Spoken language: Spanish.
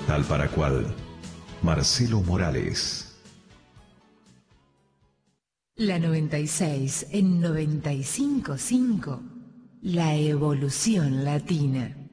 Tal para cual. Marcelo Morales. La 96 en 95.5. La evolución latina.